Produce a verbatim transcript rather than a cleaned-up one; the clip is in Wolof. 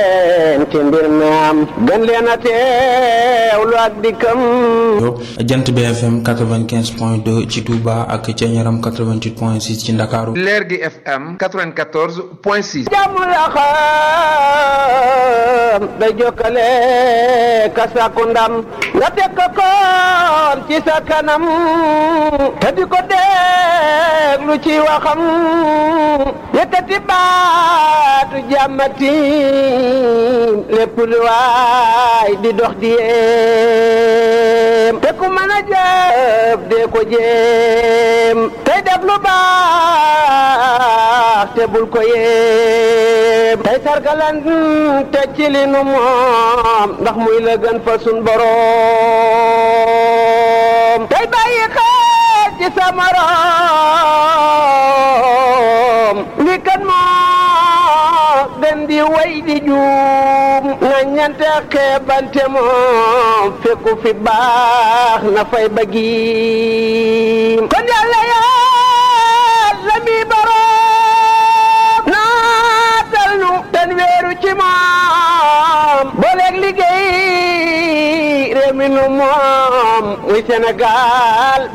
ci mbir mi am gën leen a teewlu ak dikkam. Jant B F M quatre-vingt-quinze point deux ci Touba ak ca Ñaram quatre-vingt-huit point six ci Ndakaaru. Leer gi F M quatre-vingt-quatorze point six. jàmm la xam day jokkale ka sàkku ndam nga teg ko koon ci sa kanam te di ko déglu ci waxam yëkkati baatu jàmmati lépp lu waay di dox di yéem te ku mën a jëf dee ko jéem tey def lu baax te bul ko yéem tey sargalan te ci li nu moom ndax muy la gën fa sun boroom tey bàyyi xel ci sa morom li kan moo gën di way di juum nga ñante xeebante moom fekku fi baax na fay bëggiim kon yàlla yàlla mi boroom naatal nu ten weeru ci moom booleeg liggéey réew mi nu moom muy Sénégal